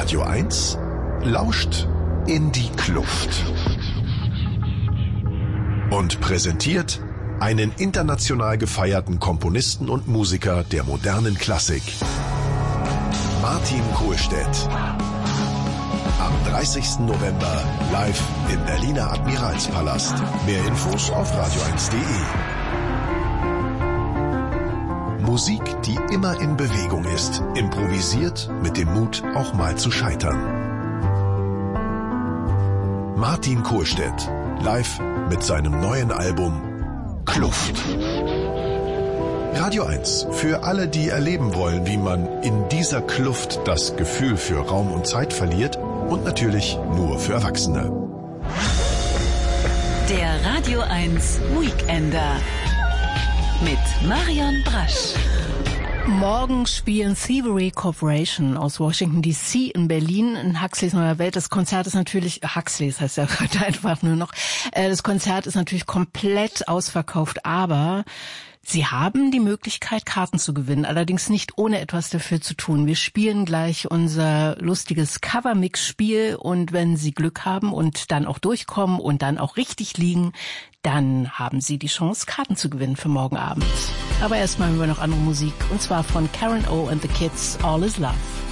Radio 1 lauscht in die Kluft und präsentiert einen international gefeierten Komponisten und Musiker der modernen Klassik, Martin Kohlstedt. Am 30. November live im Berliner Admiralspalast. Mehr Infos auf radio1.de. Musik, die immer in Bewegung ist, improvisiert mit dem Mut, auch mal zu scheitern. Martin Kohlstedt, live mit seinem neuen Album Kluft. Radio 1, für alle, die erleben wollen, wie man in dieser Kluft das Gefühl für Raum und Zeit verliert, und natürlich nur für Erwachsene. Der Radio 1 Weekender mit Marion Brasch. Morgen spielen Thievery Corporation aus Washington D.C. in Berlin in Huxleys Neuer Welt. Das Konzert ist natürlich, Huxleys heißt ja heute einfach nur noch, das Konzert ist natürlich komplett ausverkauft, aber Sie haben die Möglichkeit, Karten zu gewinnen, allerdings nicht ohne etwas dafür zu tun. Wir spielen gleich unser lustiges Cover-Mix-Spiel und wenn Sie Glück haben und dann auch durchkommen und dann auch richtig liegen, dann haben Sie die Chance, Karten zu gewinnen für morgen Abend. Aber erstmal hören wir noch andere Musik und zwar von Karen O and the Kids, All is Love.